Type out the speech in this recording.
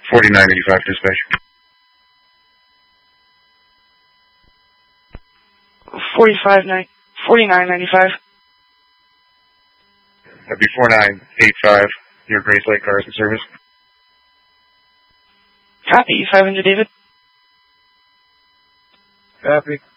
4985 dispatch. 4995. That'd be 4985. Your Grace Lake Cars in service. Copy, 500 David. Copy.